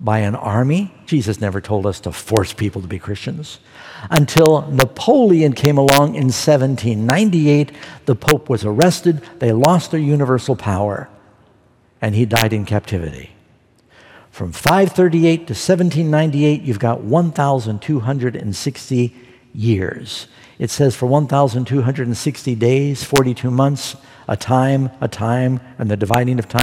by an army. Jesus never told us to force people to be Christians. Until Napoleon came along in 1798, the Pope was arrested, they lost their universal power, and he died in captivity. From 538 to 1798, you've got 1,260 years. It says for 1,260 days, 42 months, a time, and the dividing of time